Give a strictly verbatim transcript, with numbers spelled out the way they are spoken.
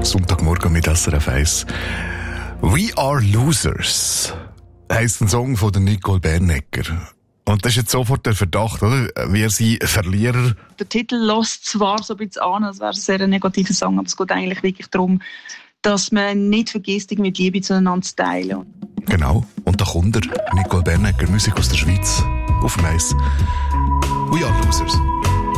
Sonntagmorgen mit S R F eins. «We are losers» heisst ein Song von der Nicole Bernecker. Und das ist jetzt sofort der Verdacht, oder? Wir sind Verlierer. Der Titel lässt zwar so ein bisschen an, als wäre es ein sehr negativer Song, aber es geht eigentlich wirklich darum, dass man nicht vergisst, mit Liebe zueinander zu teilen. Genau. Und da kommt er, Nicole Bernecker, Musik aus der Schweiz, auf dem Eis. «We are losers».